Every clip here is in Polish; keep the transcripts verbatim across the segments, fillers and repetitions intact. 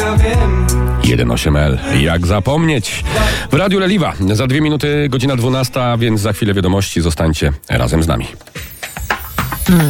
ja wiem. jeden osiem L. Jak zapomnieć? W Radiu Leliwa. Za dwie minuty godzina dwunasta, więc za chwilę wiadomości. Zostańcie razem z nami. Hmm.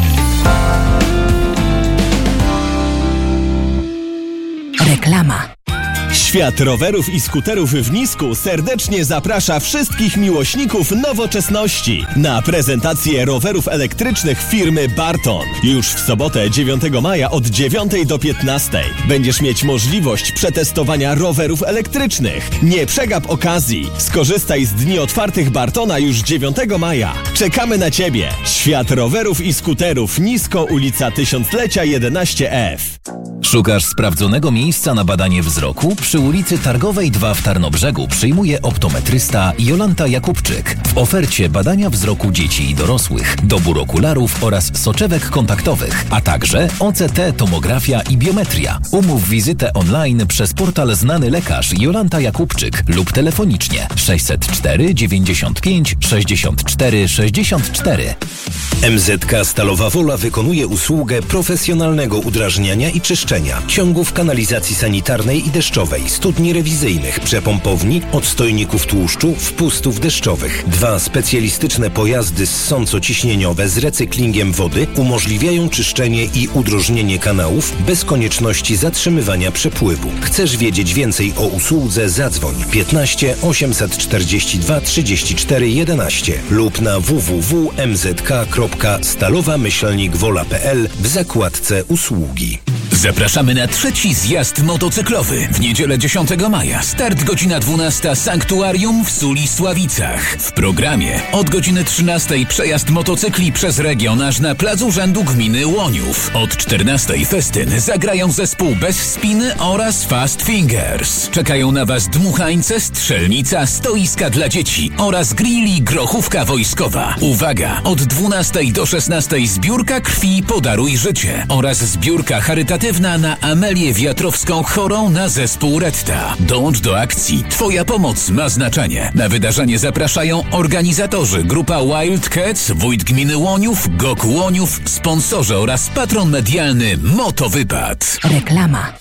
Reklama. Świat rowerów i skuterów w Nisku serdecznie zaprasza wszystkich miłośników nowoczesności na prezentację rowerów elektrycznych firmy Barton. Już w sobotę dziewiątego maja od dziewiątej do piętnastej będziesz mieć możliwość przetestowania rowerów elektrycznych. Nie przegap okazji. Skorzystaj z dni otwartych Bartona już dziewiątego maja. Czekamy na Ciebie. Świat rowerów i skuterów Nisko, ulica Tysiąclecia jedenaście F. Szukasz sprawdzonego miejsca na badanie wzroku? Przy ulicy Targowej dwa w Tarnobrzegu przyjmuje optometrysta Jolanta Jakubczyk. W ofercie badania wzroku dzieci i dorosłych, dobór okularów oraz soczewek kontaktowych, a także O C T, tomografia i biometria. Umów wizytę online przez portal Znany Lekarz Jolanta Jakubczyk lub telefonicznie sześćset cztery dziewięćdziesiąt pięć sześćdziesiąt cztery sześćdziesiąt cztery. M Z K Stalowa Wola wykonuje usługę profesjonalnego udrażniania i czyszczenia ciągów kanalizacji sanitarnej i deszczowej, studni rewizyjnych, przepompowni, odstojników tłuszczu, wpustów deszczowych. Dwa specjalistyczne pojazdy ssąco-ciśnieniowe z recyklingiem wody umożliwiają czyszczenie i udrożnienie kanałów bez konieczności zatrzymywania przepływu. Chcesz wiedzieć więcej o usłudze? Zadzwoń piętnaście osiemset czterdzieści dwa trzydzieści cztery jedenaście lub na w w w kropka m z k kropka stalowa myślnik wola kropka p l w zakładce usługi. Zapraszamy na trzeci zjazd motocyklowy. W niedzielę dziesiątego maja. Start godzina dwunasta. Sanktuarium w Sulisławicach. W programie od godziny trzynastej przejazd motocykli przez region aż na plac Urzędu Gminy Łoniów. Od czternastej festyn. Zagrają zespół Bez Spiny oraz Fast Fingers. Czekają na Was dmuchańce, strzelnica, stoiska dla dzieci oraz grilli grochówka wojskowa. Uwaga! Od dwunastej do szesnastej zbiórka krwi Podaruj Życie oraz zbiórka charytatywna na Amelię Wiatrowską chorą na zespół Retta. Dołącz do akcji. Twoja pomoc ma znaczenie. Na wydarzenie zapraszają organizatorzy Grupa Wildcats, Wójt Gminy Łoniów, G O K Łoniów, sponsorzy oraz patron medialny Motowypad. Reklama.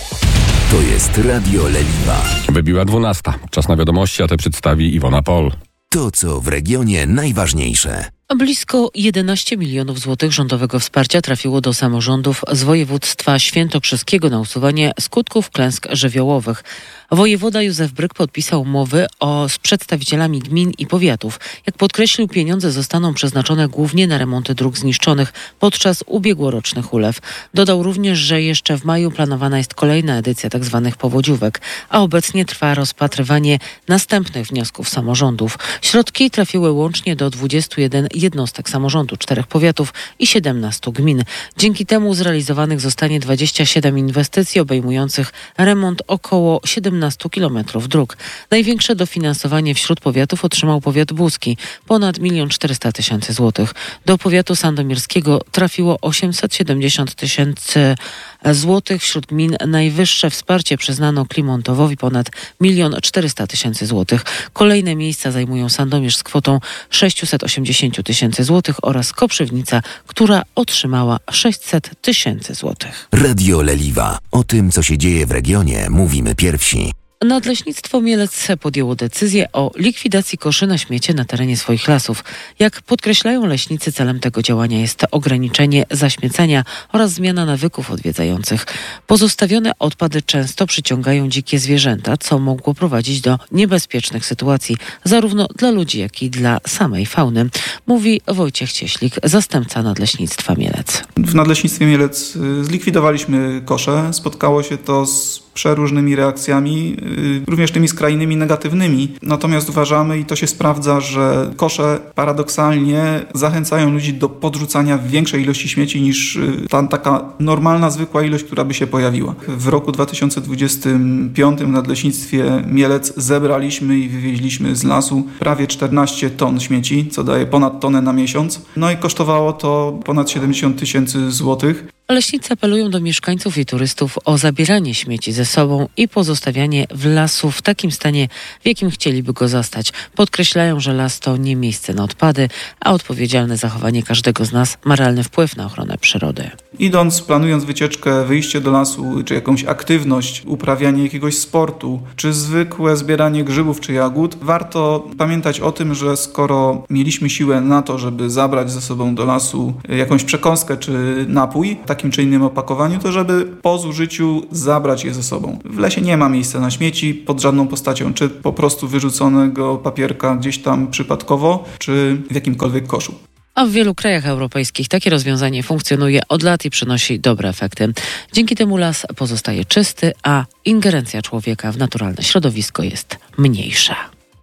To jest Radio Leliwa. Wybiła dwunasta. Czas na wiadomości, a te przedstawi Iwona Pol. To, co w regionie najważniejsze. Blisko jedenaście milionów złotych rządowego wsparcia trafiło do samorządów z województwa świętokrzyskiego na usuwanie skutków klęsk żywiołowych. Wojewoda Józef Bryk podpisał umowy o, z przedstawicielami gmin i powiatów. Jak podkreślił, pieniądze zostaną przeznaczone głównie na remonty dróg zniszczonych podczas ubiegłorocznych ulew. Dodał również, że jeszcze w maju planowana jest kolejna edycja tzw. powodziówek, a obecnie trwa rozpatrywanie następnych wniosków samorządów. Środki trafiły łącznie do dwudziestu jeden jednostek samorządu, czterech powiatów i siedemnastu gmin. Dzięki temu zrealizowanych zostanie dwadzieścia siedem inwestycji obejmujących remont około siedemnastu kilometrów dróg. Największe dofinansowanie wśród powiatów otrzymał powiat buski, ponad milion czterysta tysięcy złotych. Do powiatu sandomierskiego trafiło osiemset siedemdziesiąt tysięcy złotych. Wśród gmin najwyższe wsparcie przyznano Klimontowowi, ponad milion czterysta tysięcy złotych. Kolejne miejsca zajmują Sandomierz z kwotą sześćset osiemdziesiąt tysięcy złotych oraz Koprzywnica, która otrzymała sześćset tysięcy złotych. Radio Leliwa. O tym, co się dzieje w regionie, mówimy pierwsi. Nadleśnictwo Mielec podjęło decyzję o likwidacji koszy na śmiecie na terenie swoich lasów. Jak podkreślają leśnicy, celem tego działania jest ograniczenie zaśmiecania oraz zmiana nawyków odwiedzających. Pozostawione odpady często przyciągają dzikie zwierzęta, co mogło prowadzić do niebezpiecznych sytuacji zarówno dla ludzi, jak i dla samej fauny, mówi Wojciech Cieślik, zastępca Nadleśnictwa Mielec. W Nadleśnictwie Mielec zlikwidowaliśmy kosze. Spotkało się to z przeróżnymi reakcjami, również tymi skrajnymi negatywnymi. Natomiast uważamy, i to się sprawdza, że kosze paradoksalnie zachęcają ludzi do podrzucania większej ilości śmieci niż ta taka normalna, zwykła ilość, która by się pojawiła. W roku dwa tysiące dwudziestym piątym w Nadleśnictwie Mielec zebraliśmy i wywieźliśmy z lasu prawie czternaście ton śmieci, co daje ponad tonę na miesiąc. No i kosztowało to ponad siedemdziesiąt tysięcy złotych. Leśnicy apelują do mieszkańców i turystów o zabieranie śmieci ze sobą i pozostawianie w lasu w takim stanie, w jakim chcieliby go zastać. Podkreślają, że las to nie miejsce na odpady, a odpowiedzialne zachowanie każdego z nas ma realny wpływ na ochronę przyrody. Idąc, planując wycieczkę, wyjście do lasu, czy jakąś aktywność, uprawianie jakiegoś sportu, czy zwykłe zbieranie grzybów czy jagód, warto pamiętać o tym, że skoro mieliśmy siłę na to, żeby zabrać ze sobą do lasu jakąś przekąskę czy napój w takim czy innym opakowaniu, to żeby po zużyciu zabrać je ze sobą. W lesie nie ma miejsca na śmieci pod żadną postacią, czy po prostu wyrzuconego papierka gdzieś tam przypadkowo, czy w jakimkolwiek koszu. A w wielu krajach europejskich takie rozwiązanie funkcjonuje od lat i przynosi dobre efekty. Dzięki temu las pozostaje czysty, a ingerencja człowieka w naturalne środowisko jest mniejsza.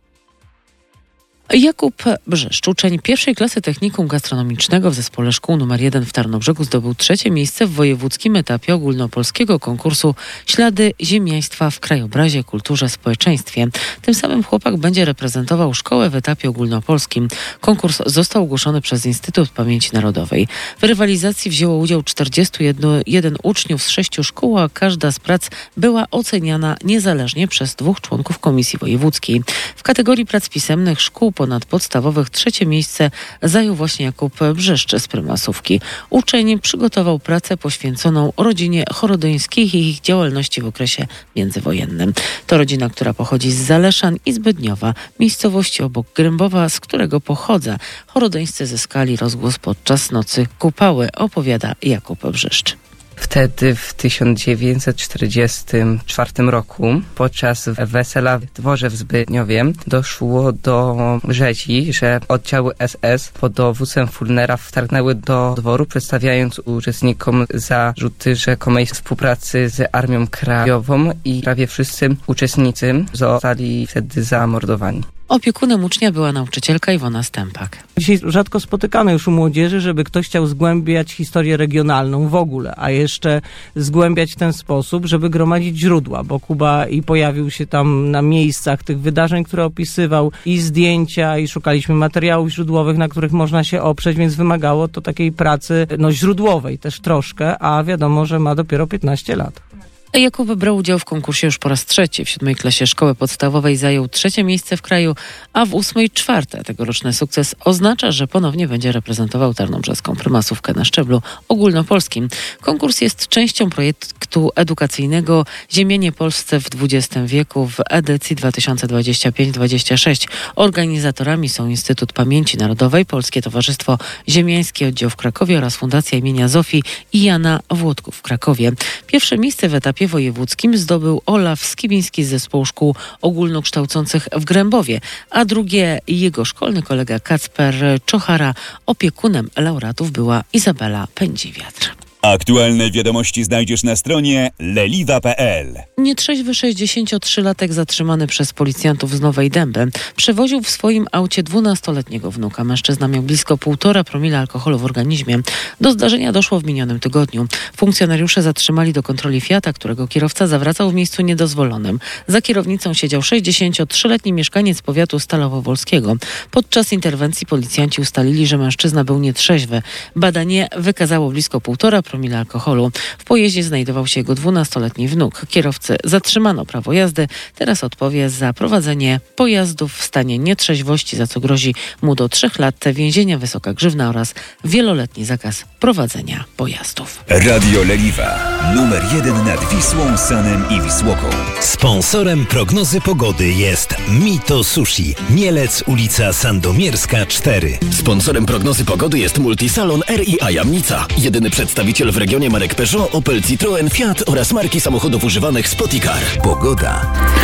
Jakub Brzeszcz, uczeń pierwszej klasy technikum gastronomicznego w zespole szkół numer jeden w Tarnobrzegu, zdobył trzecie miejsce w wojewódzkim etapie ogólnopolskiego konkursu Ślady ziemiaństwa w krajobrazie, kulturze, społeczeństwie. Tym samym chłopak będzie reprezentował szkołę w etapie ogólnopolskim. Konkurs został ogłoszony przez Instytut Pamięci Narodowej. W rywalizacji wzięło udział czterdziestu jeden uczniów z sześciu szkół, a każda z prac była oceniana niezależnie przez dwóch członków Komisji Wojewódzkiej. W kategorii prac pisemnych szkół ponadpodstawowych trzecie miejsce zajął właśnie Jakub Brzeszcz z Prymasówki. Uczeń przygotował pracę poświęconą rodzinie Chorodyńskich i ich działalności w okresie międzywojennym. To rodzina, która pochodzi z Zaleszan i Zbydniowa, miejscowości obok Grębowa, z którego pochodzę. Chorodyńscy zyskali rozgłos podczas Nocy Kupały, opowiada Jakub Brzeszcz. Wtedy w tysiąc dziewięćset czterdziestym czwartym roku podczas wesela w dworze w Zbydniowie doszło do rzezi, że oddziały S S pod dowództwem Fulnera wtargnęły do dworu, przedstawiając uczestnikom zarzuty rzekomej współpracy z Armią Krajową i prawie wszyscy uczestnicy zostali wtedy zamordowani. Opiekunem ucznia była nauczycielka Iwona Stępak. Dzisiaj rzadko spotykane już u młodzieży, żeby ktoś chciał zgłębiać historię regionalną w ogóle, a jeszcze zgłębiać w ten sposób, żeby gromadzić źródła, bo Kuba i pojawił się tam na miejscach tych wydarzeń, które opisywał, i zdjęcia, i szukaliśmy materiałów źródłowych, na których można się oprzeć, więc wymagało to takiej pracy no, źródłowej też troszkę, a wiadomo, że ma dopiero piętnaście lat. Jakub brał udział w konkursie już po raz trzeci. W siódmej klasie szkoły podstawowej zajął trzecie miejsce w kraju, a w ósmej czwarte. Tegoroczny sukces oznacza, że ponownie będzie reprezentował tarnobrzeską Prymasówkę na szczeblu ogólnopolskim. Konkurs jest częścią projektu edukacyjnego Ziemianie Polsce w dwudziestym wieku w edycji dwa tysiące dwudziestej piątej dwudziestej szóstej. Organizatorami są Instytut Pamięci Narodowej, Polskie Towarzystwo Ziemiańskie Oddział w Krakowie oraz Fundacja imienia Zofii i Jana Włodków w Krakowie. Pierwsze miejsce w etapie wojewódzkim zdobył Olaf Skibiński z zespołu szkół ogólnokształcących w Grębowie, a drugie jego szkolny kolega Kacper Czochara. Opiekunem laureatów była Izabela Pędziwiatr. Aktualne wiadomości znajdziesz na stronie leliwa kropka pe el. Nietrzeźwy sześćdziesięciotrzylatek zatrzymany przez policjantów z Nowej Dęby przewoził w swoim aucie dwunastoletniego wnuka. Mężczyzna miał blisko półtora promila alkoholu w organizmie. Do zdarzenia doszło w minionym tygodniu. Funkcjonariusze zatrzymali do kontroli Fiata, którego kierowca zawracał w miejscu niedozwolonym. Za kierownicą siedział sześćdziesięciotrzyletni mieszkaniec powiatu Stalowo-Wolskiego. Podczas interwencji policjanci ustalili, że mężczyzna był nietrzeźwy. Badanie wykazało blisko półtora promila alkoholu. W pojeździe znajdował się jego dwunastoletni wnuk. Kierowcy zatrzymano prawo jazdy. Teraz odpowie za prowadzenie pojazdów w stanie nietrzeźwości, za co grozi mu do trzech lat więzienia, wysoka grzywna oraz wieloletni zakaz prowadzenia pojazdów. Radio Leliwa. Numer jeden nad Wisłą, Sanem i Wisłoką. Sponsorem prognozy pogody jest Mito Sushi. Mielec, ulica Sandomierska cztery. Sponsorem prognozy pogody jest Multisalon R i A Jamnica. Jedyny przedstawiciel w regionie marek Peugeot, Opel, Citroen, Fiat oraz marki samochodów używanych Spoticar. Pogoda.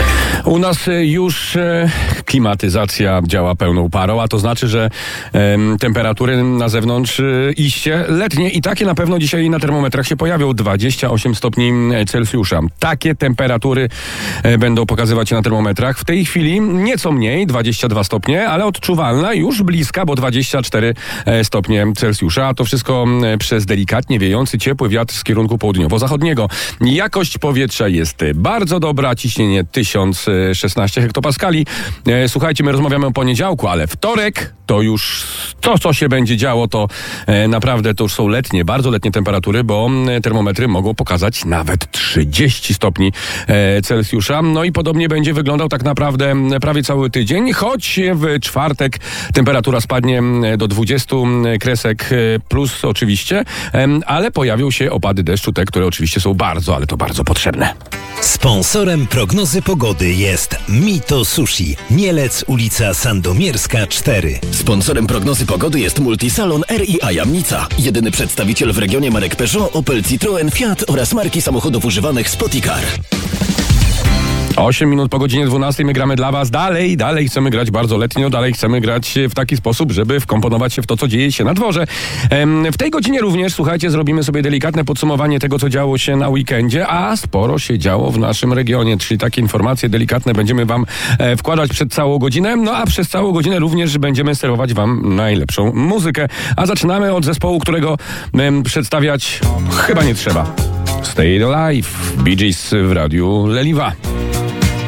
U nas już e, klimatyzacja działa pełną parą, a to znaczy, że e, temperatury na zewnątrz e, iście letnie i takie na pewno dzisiaj na termometrach się pojawią. dwadzieścia osiem stopni Celsjusza. Takie temperatury e, będą pokazywać się na termometrach. W tej chwili nieco mniej, dwadzieścia dwa stopnie, ale odczuwalna, już bliska, bo dwadzieścia cztery stopnie Celsjusza. A to wszystko e, przez delikatnie wiejący ciepły wiatr z kierunku południowo-zachodniego. Jakość powietrza jest bardzo dobra, ciśnienie tysiąc szesnaście hektopaskali. E, słuchajcie, my rozmawiamy o poniedziałku, ale wtorek to już to, co się będzie działo, to e, naprawdę to już są letnie, bardzo letnie temperatury, bo e, termometry mogą pokazać nawet trzydzieści stopni e, Celsjusza. No i podobnie będzie wyglądał tak naprawdę e, prawie cały tydzień, choć w czwartek temperatura spadnie do dwudziestu kresek e, plus oczywiście, e, ale pojawią się opady deszczu, te, które oczywiście są bardzo, ale to bardzo potrzebne. Sponsorem prognozy pogody jest Mito Sushi, Mielec, ulica Sandomierska cztery. Sponsorem prognozy pogody jest Multisalon R i A Jamnica. Jedyny przedstawiciel w regionie marek Peugeot, Opel, Citroen, Fiat oraz marki samochodów używanych Spoticar. osiem minut po godzinie dwunastej my gramy dla was dalej, dalej chcemy grać bardzo letnio, dalej chcemy grać w taki sposób, żeby wkomponować się w to, co dzieje się na dworze. W tej godzinie również, słuchajcie, zrobimy sobie delikatne podsumowanie tego, co działo się na weekendzie, a sporo się działo w naszym regionie, czyli takie informacje delikatne będziemy wam wkładać przed całą godzinę, no a przez całą godzinę również będziemy serwować wam najlepszą muzykę. A zaczynamy od zespołu, którego przedstawiać chyba nie trzeba. Stay Alive, Bee Gees w radiu Leliwa.